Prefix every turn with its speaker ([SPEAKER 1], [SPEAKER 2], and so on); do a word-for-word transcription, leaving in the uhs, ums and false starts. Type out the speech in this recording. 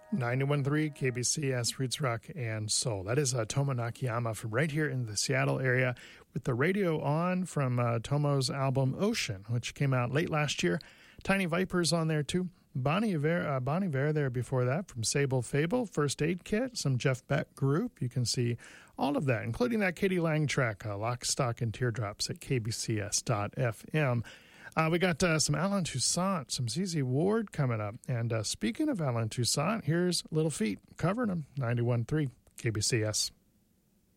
[SPEAKER 1] ninety-one point three K B C S Roots Rock and Soul. That is uh, Tomo Nakayama from right here in the Seattle area with the radio on from uh, Tomo's album Ocean, which came out late last year. Tiny Vipers on there too. Bonnie Iver, uh, Bonnie Iver there before that from Sable Fable, First Aid Kit, some Jeff Beck Group. You can see all of that, including that Katie Lang track, uh, Lock, Stock, and Teardrops at K B C S dot F M. Uh, we got uh, some Alan Toussaint, some Z Z Ward coming up. And uh, speaking of Alan Toussaint, here's Little Feat covering him, ninety-one point three K B C S.